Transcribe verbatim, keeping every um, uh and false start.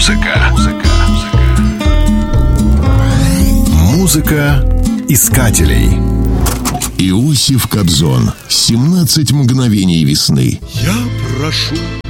Музыка. Музыка. Музыка искателей. Иосиф Кобзон. семнадцать мгновений весны. Я прошу